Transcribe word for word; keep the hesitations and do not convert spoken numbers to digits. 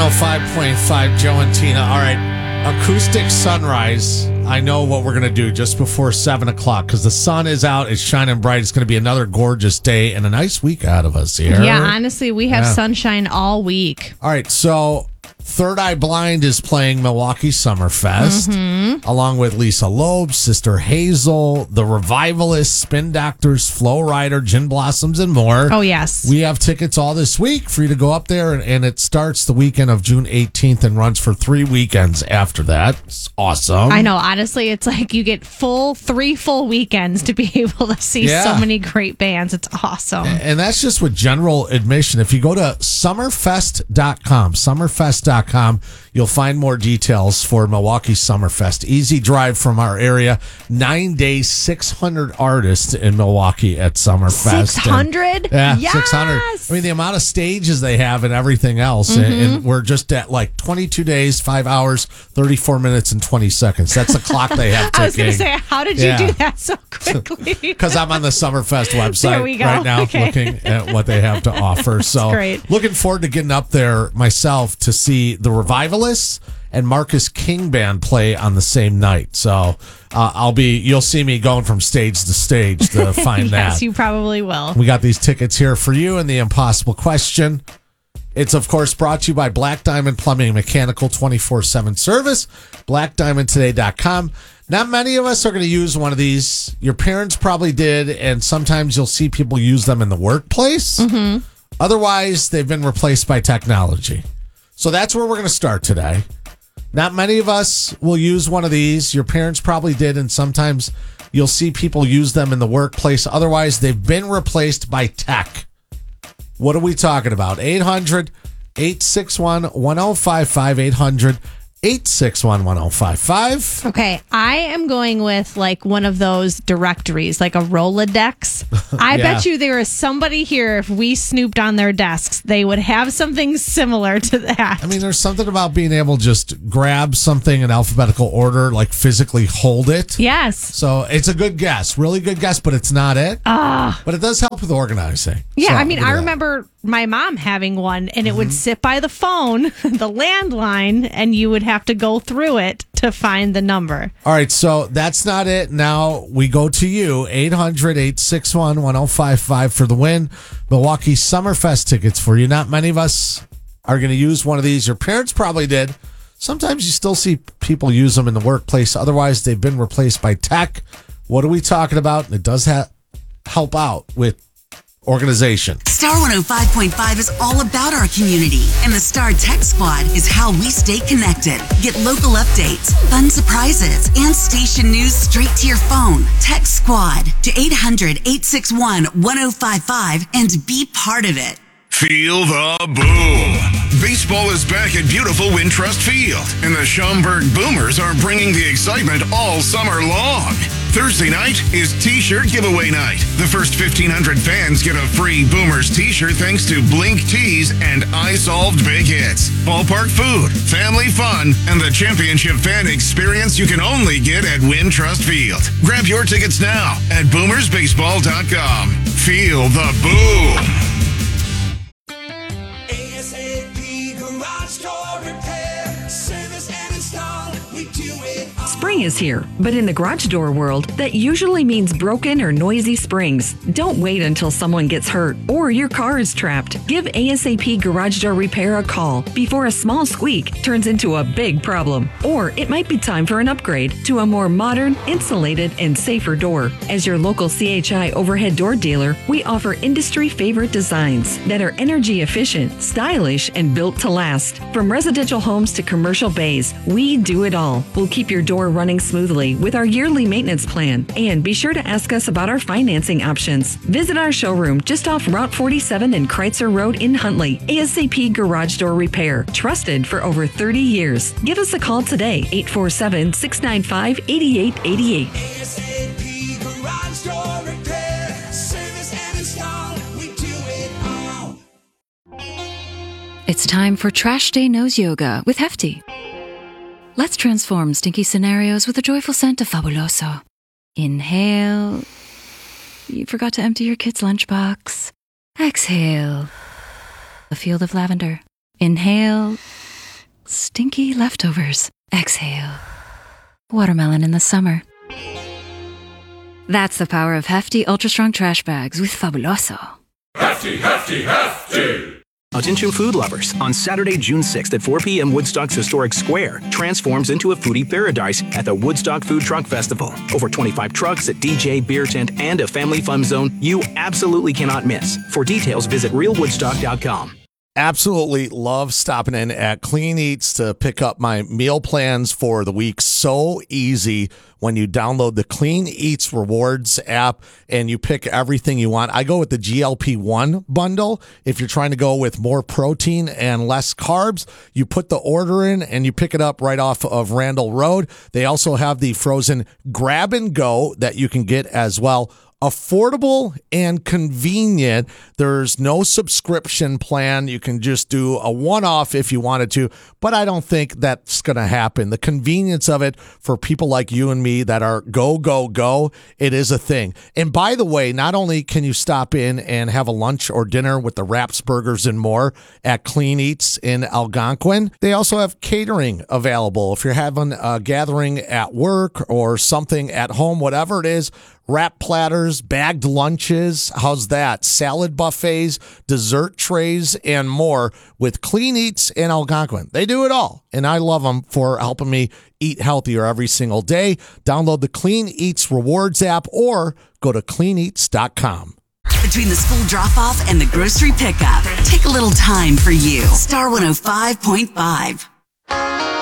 oh five point five, Joe and Tina. All right, acoustic sunrise. I know what we're going to do just before seven o'clock because the sun is out. It's shining bright. It's going to be another gorgeous day and a nice week out of us here. Yeah, honestly, we have Yeah. sunshine all week. All right, so Third Eye Blind is playing Milwaukee Summerfest, Mm-hmm. along with Lisa Loeb, Sister Hazel, The Revivalists, Spin Doctors, Flow Rider, Gin Blossoms, and more. Oh, yes. We have tickets all this week for you to go up there, and, and it starts the weekend of June eighteenth and runs for three weekends after that. It's awesome. I know. Honestly, it's like you get full three full weekends to be able to see Yeah. so many great bands. It's awesome. And that's just with general admission. If you go to summerfest dot com, summerfest dot com, you'll find more details for Milwaukee Summerfest. Easy drive from our area. Nine days, six hundred artists in Milwaukee at Summerfest. six hundred? And, yeah, Yes! six hundred. I mean, the amount of stages they have and everything else. And, Mm-hmm. and we're just at like twenty-two days, five hours, thirty-four minutes, and twenty seconds. That's the clock they have ticking. I was going to say, how did you Yeah. do that so quickly? Because I'm on the Summerfest There website we go. right now Okay. looking at what they have to offer. So great. looking forward to getting up there myself to see the Revivalists and Marcus King Band play on the same night. So uh, I'll be, you'll see me going from stage to stage to find Yes, that. you probably will. We got these tickets here for you and the impossible question. It's, of course, brought to you by Black Diamond Plumbing and Mechanical twenty-four seven service, black diamond today dot com. Not many of us are going to use one of these. Your parents probably did, and sometimes you'll see people use them in the workplace. Mm-hmm. Otherwise, they've been replaced by technology. So that's where we're going to start today. Not many of us will use one of these. Your parents probably did, and sometimes you'll see people use them in the workplace. Otherwise, they've been replaced by tech. What are we talking about? eight hundred, eight six one, one oh five five, eight hundred, eight six one, one oh five five. Okay, I am going with like one of those directories, like a Rolodex. I Yeah. bet you there is somebody here, if we snooped on their desks, they would have something similar to that. I mean, there's something about being able to just grab something in alphabetical order, like physically hold it. yes. So it's a good guess, really good guess, but it's not it. Ah. But it does help with organizing. Yeah, So, I mean, look at I that. remember my mom having one, and it Mm-hmm. would sit by the phone, the landline, and you would have to go through it to find the number. All right, so that's not it. Now we go to you, eight hundred, eight six one, one oh five five for the win. Milwaukee Summerfest tickets for you. Not many of us are going to use one of these. Your parents probably did. Sometimes you still see people use them in the workplace. Otherwise, they've been replaced by tech. What are we talking about? And it does ha- help out with organization. Star one oh five point five is all about our community, and the Star Tech Squad is how we stay connected. Get local updates, fun surprises, and station news straight to your phone. Tech Squad to eight hundred, eight six one, one oh five five and be part of it. Feel the boom. Baseball is back at beautiful Wintrust Field, and the Schaumburg Boomers are bringing the excitement all summer long. Thursday night is T-shirt giveaway night. The first fifteen hundred fans get a free Boomers T-shirt thanks to Blink Tees and I Solved Big Hits. Ballpark food, family fun, and the championship fan experience you can only get at Wintrust Field. Grab your tickets now at boomers baseball dot com. Feel the boom. Spring is here, but in the garage door world, that usually means broken or noisy springs. Don't wait until someone gets hurt or your car is trapped. Give ASAP Garage Door Repair a call before a small squeak turns into a big problem. Or it might be time for an upgrade to a more modern, insulated, and safer door. As your local C H I overhead door dealer, we offer industry favorite designs that are energy efficient, stylish, and built to last. From residential homes to commercial bays, we do it all. We'll keep your door running smoothly with our yearly maintenance plan. And be sure to ask us about our financing options. Visit our showroom just off Route forty-seven and Kreitzer Road in Huntley. ASAP Garage Door Repair, trusted for over thirty years. Give us a call today, eight four seven, six nine five, eight eight eight eight. ASAP Garage Door Repair, service and install, we do it all. It's time for Trash Day Nose Yoga with Hefty. Let's transform stinky scenarios with a joyful scent of Fabuloso. Inhale. You forgot to empty your kid's lunchbox. Exhale. A field of lavender. Inhale. Stinky leftovers. Exhale. Watermelon in the summer. That's the power of hefty, ultra-strong trash bags with Fabuloso. Hefty, hefty, hefty! Attention food lovers. On Saturday, June sixth at four p.m. Woodstock's historic square transforms into a foodie paradise at the Woodstock Food Truck Festival. Over twenty-five trucks, a D J, beer tent, and a family fun zone you absolutely cannot miss. For details, visit real woodstock dot com. Absolutely love stopping in at Clean Eats to pick up my meal plans for the week. So easy when you download the Clean Eats Rewards app and you pick everything you want. I go with the G L P one bundle. If you're trying to go with more protein and less carbs, you put the order in and you pick it up right off of Randall Road. They also have the frozen grab and go that you can get as well. Affordable and convenient. There's no subscription plan. You can just do a one-off if you wanted to, but I don't think that's going to happen. The convenience of it for people like you and me that are go, go, go, it is a thing. And by the way, not only can you stop in and have a lunch or dinner with the wraps, burgers, and more at Clean Eats in Algonquin, they also have catering available. If you're having a gathering at work or something at home, whatever it is, wrap platters, bagged lunches, how's that? Salad buffets, dessert trays, and more with Clean Eats in Algonquin. They do it all, and I love them for helping me eat healthier every single day. Download the Clean Eats Rewards app or go to clean eats dot com. Between the school drop-off and the grocery pickup, take a little time for you. Star one oh five point five.